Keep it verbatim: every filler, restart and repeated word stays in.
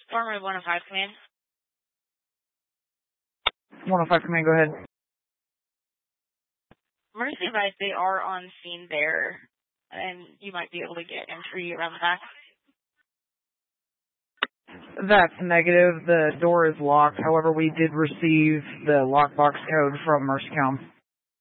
Former one oh five Command. one oh five Command, go ahead. Emergency advice, they are on scene there, and you might be able to get entry around the back. That's negative. The door is locked. However, we did receive the lockbox code from Mercycom.